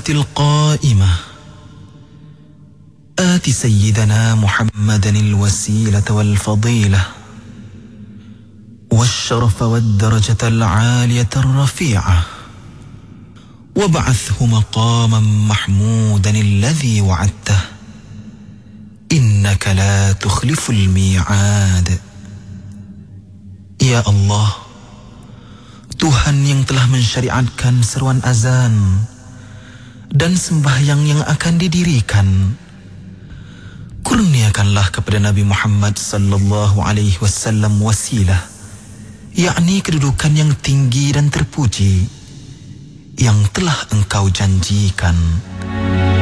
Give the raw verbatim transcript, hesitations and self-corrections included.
القائمة آت سيدنا محمدا الوسيلة والفضيلة والشرف والدرجة العالية الرفيعة وابعثه مقاما محمودا الذي وعدته إنك لا تخلف الميعاد. Ya Allah, Tuhan yang telah mensyariatkan seruan azan dan sembahyang yang akan didirikan, kurniakanlah kepada Nabi Muhammad sallallahu alaihi wasallam wasilah, yakni kedudukan yang tinggi dan terpuji yang telah engkau janjikan.